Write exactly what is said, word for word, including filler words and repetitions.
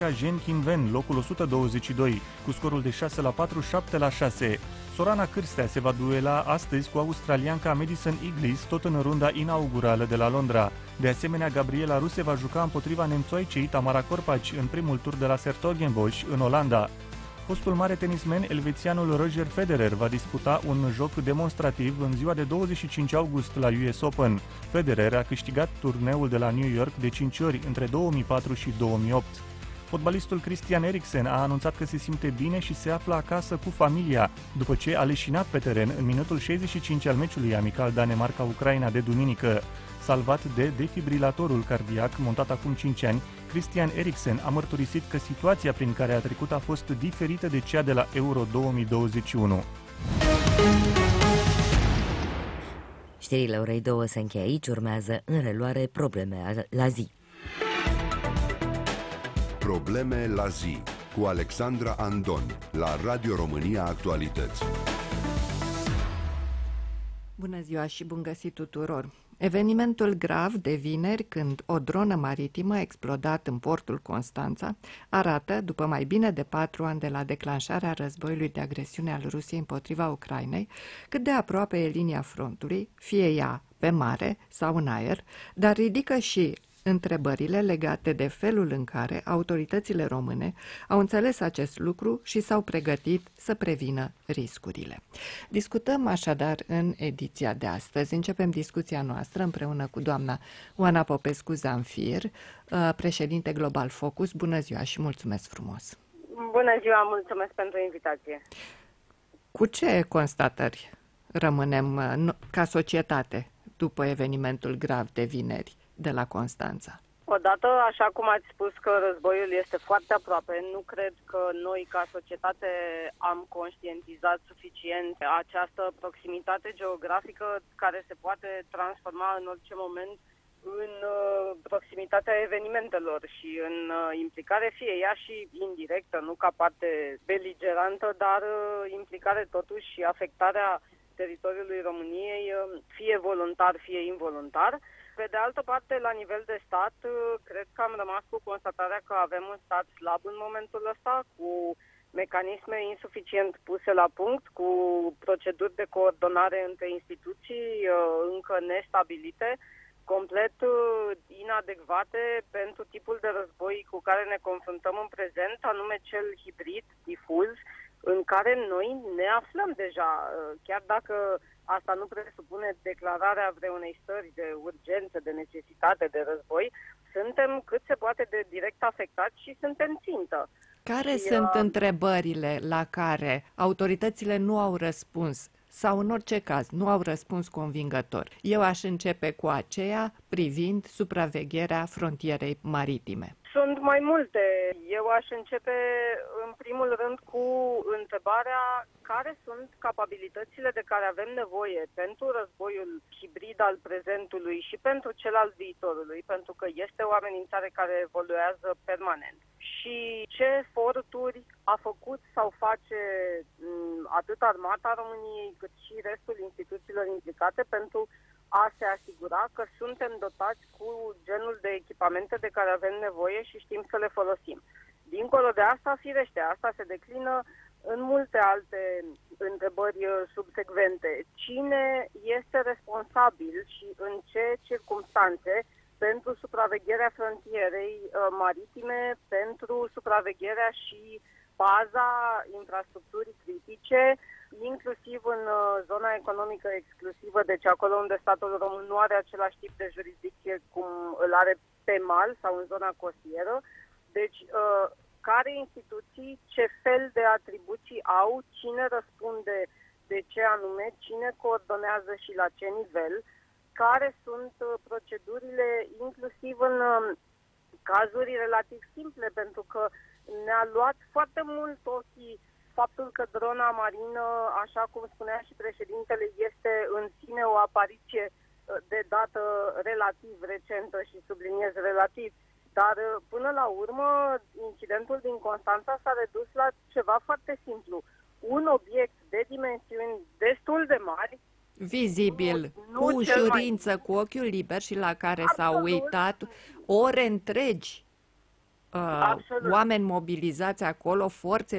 Genk-Inven, locul o sută douăzeci și doi, cu scorul de șase la patru, șapte la șase. Sorana Cârstea se va duela astăzi cu australianca Madison Inglis, tot în runda inaugurală de la Londra. De asemenea, Gabriela Ruse va juca împotriva nemțoicei Tamara Korpac în primul tur de la 's-Hertogenbosch în Olanda. Fostul mare tenismen elvețianul Roger Federer va disputa un joc demonstrativ în ziua de douăzeci și cinci august la U S Open. Federer a câștigat turneul de la New York de cinci ori între două mii patru și două mii opt. Fotbalistul Christian Eriksen a anunțat că se simte bine și se află acasă cu familia, după ce a leșinat pe teren în minutul șaizeci și cinci al meciului amical Danemarca-Ucraina de duminică. Salvat de defibrilatorul cardiac montat acum cinci ani, Christian Eriksen a mărturisit că situația prin care a trecut a fost diferită de cea de la Euro două mii douăzeci și unu. Știrile orei două se încheie aici, urmează în reluare Probleme la zi. Probleme la zi cu Alexandra Andon la Radio România Actualități. Bună ziua și bun găsit tuturor! Evenimentul grav de vineri, când o dronă maritimă a explodat în portul Constanța, arată, după mai bine de patru ani de la declanșarea războiului de agresiune al Rusiei împotriva Ucrainei, cât de aproape e linia frontului, fie ea pe mare sau în aer, dar ridică și întrebările legate de felul în care autoritățile române au înțeles acest lucru și s-au pregătit să prevină riscurile. Discutăm așadar în ediția de astăzi. Începem discuția noastră împreună cu doamna Oana Popescu-Zamfir, președinte Global Focus. Bună ziua și mulțumesc frumos! Bună ziua, mulțumesc pentru invitație! Cu ce constatări rămânem ca societate după evenimentul grav de vineri de la Constanța? Odată, așa cum ați spus că războiul este foarte aproape, nu cred că noi ca societate am conștientizat suficient această proximitate geografică care se poate transforma în orice moment în uh, proximitatea evenimentelor și în uh, implicare, fie ea și indirectă, nu ca parte beligerantă, dar uh, implicare totuși și afectarea teritoriului României, uh, fie voluntar, fie involuntar. Pe de altă parte, la nivel de stat, cred că am rămas cu constatarea că avem un stat slab în momentul ăsta, cu mecanisme insuficient puse la punct, cu proceduri de coordonare între instituții încă nestabilite, complet inadecvate pentru tipul de război cu care ne confruntăm în prezent, anume cel hibrid, difuz, în care noi ne aflăm deja, chiar dacă asta nu presupune declararea vreunei stări de urgență, de necesitate, de război, suntem cât se poate de direct afectați și suntem țintă. Care și, sunt uh... întrebările la care autoritățile nu au răspuns sau, în orice caz, nu au răspuns convingător? Eu aș începe cu aceea privind supravegherea frontierei maritime. Sunt mai multe. Eu aș începe în primul rând cu întrebarea care sunt capabilitățile de care avem nevoie pentru războiul hibrid al prezentului și pentru cel al viitorului, pentru că este o amenințare care evoluează permanent. Și ce eforturi a făcut sau face atât Armata României cât și restul instituțiilor implicate pentru a se asigura că suntem dotați cu genul de echipamente de care avem nevoie și știm să le folosim. Dincolo de asta, firește, asta se declină în multe alte întrebări subsecvente. Cine este responsabil și în ce circumstanțe pentru supravegherea frontierei maritime, pentru supravegherea și baza infrastructurii critice, inclusiv în zona economică exclusivă, deci acolo unde statul român nu are același tip de jurisdicție cum îl are pe mal sau în zona costieră. Deci, care instituții, ce fel de atribuții au, cine răspunde de ce anume, cine coordonează și la ce nivel, care sunt procedurile, inclusiv în cazuri relativ simple, pentru că ne-a luat foarte mult ochii faptul că drona marină, așa cum spunea și președintele, este în sine o apariție de dată relativ recentă și subliniez relativ. Dar până la urmă, incidentul din Constanța s-a redus la ceva foarte simplu. Un obiect de dimensiuni destul de mari, vizibil, nu, nu cu ușurință, mai... cu ochiul liber și la care s-au uitat ore întregi uh, oameni mobilizați acolo, forțe